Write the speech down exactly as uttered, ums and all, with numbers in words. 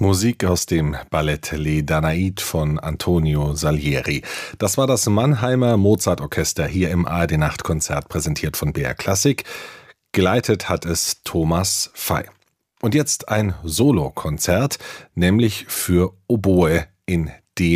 Musik aus dem Ballett Les Danaïdes von Antonio Salieri. Das war das Mannheimer Mozart-Orchester hier im A R D-Nachtkonzert, präsentiert von B R Klassik. Geleitet hat es Thomas Fey. Und jetzt ein Solokonzert, nämlich für Oboe in